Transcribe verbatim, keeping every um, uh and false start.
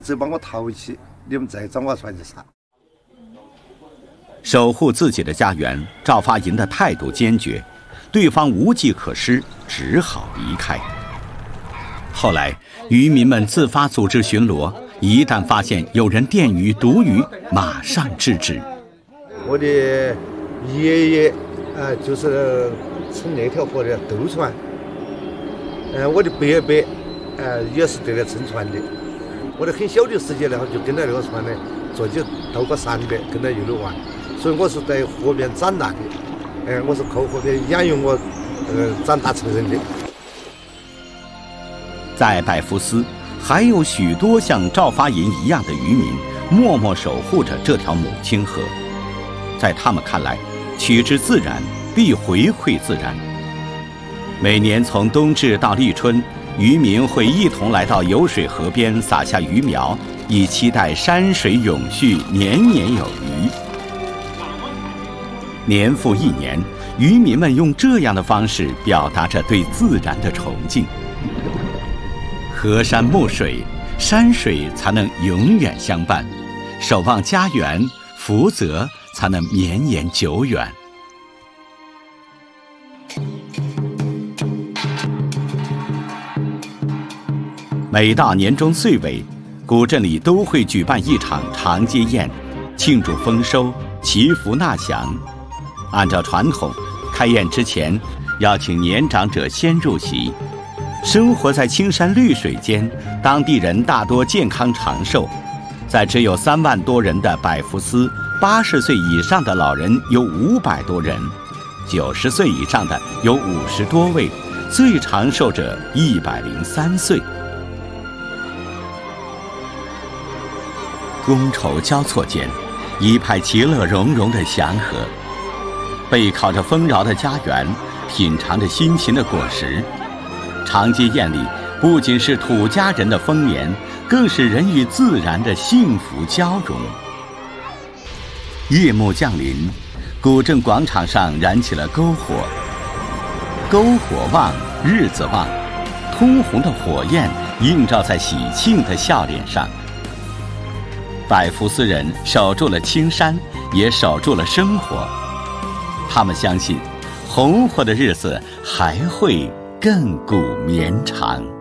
只帮我淘气，你们再找我出来就杀。 守护自己的家园，赵发营的态度坚决，对方无计可施，只好离开。后来，渔民们自发组织巡逻，一旦发现有人电鱼、毒鱼，马上制止。 我的爷爷，呃，就是乘那条河的渡船，呃，我的伯伯，呃，也是这个乘船的。我的很小的时间呢，就跟着那个船呢，坐起渡过山的，跟着一路玩，所以我是在河边长大的，呃，我是靠河边养育我，呃，长大成人的。 在百福斯，还有许多像赵发营一样的渔民，默默守护着这条母亲河。在他们看来，取之自然，必回馈自然。每年从冬至到立春，渔民会一同来到有水河边撒下鱼苗，以期待山水永续，年年有余。年复一年，渔民们用这样的方式表达着对自然的崇敬。河山暮水，山水才能永远相伴，守望家园，福泽才能绵延久远。每到年终岁尾，古镇里都会举办一场长街宴，庆祝丰收，祈福纳祥。按照传统，开宴之前要请年长者先入席。生活在青山绿水间，当地人大多健康长寿。在只有三万多人的百福斯，八十岁以上的老人有五百多人，九十岁以上的有五十多位，最长寿者一百零三岁。觥筹交错间，一派其乐融融的祥和。背靠着丰饶的家园，品尝着辛勤的果实。长街宴里不仅是土家人的丰年，更是人与自然的幸福交融。夜幕降临，古镇广场上燃起了篝火。篝火旺，日子旺，通红的火焰映照在喜庆的笑脸上。百福斯人守住了青山，也守住了生活。他们相信，红火的日子还会亘古绵长。